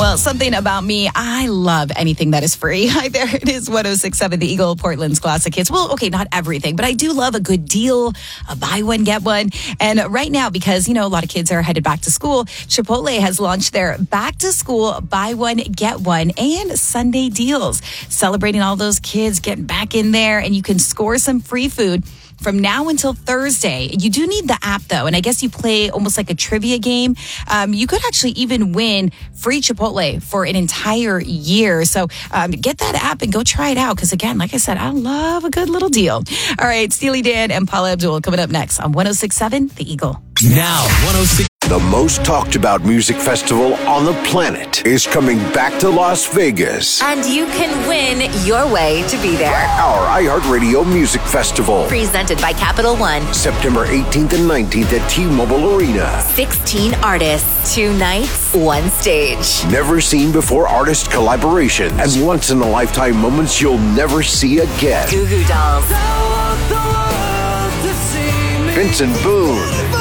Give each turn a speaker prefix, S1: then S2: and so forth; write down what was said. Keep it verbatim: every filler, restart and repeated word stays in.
S1: Well, something about me, I love anything that is free. Hi there, it is one oh six point seven The Eagle, Portland's classic hits. Well, okay, not everything, but I do love a good deal, a buy one, get one. And right now, because, you know, a lot of kids are headed back to school, Chipotle has launched their back to school buy one, get one and Sunday deals. Celebrating all those kids getting back in there, and you can score some free food from now until Thursday. You do need the app, though, and I guess you play almost like a trivia game. Um, you could actually even win free Chipotle for an entire year. So um, get that app and go try it out, because, again, like I said, I love a good little deal. All right, Steely Dan and Paula Abdul coming up next on one oh six point seven The Eagle.
S2: Now, one oh six.
S3: The most talked about music festival on the planet is coming back to Las Vegas.
S4: And you can win your way to be there.
S3: Our iHeartRadio Music Festival.
S4: Presented by Capital One.
S3: September eighteenth and nineteenth at T-Mobile Arena.
S4: sixteen artists, two nights, one stage.
S3: Never seen before artist collaborations and once-in-a-lifetime moments you'll never see again.
S4: Goo Goo Dolls.
S3: Vincent Boone.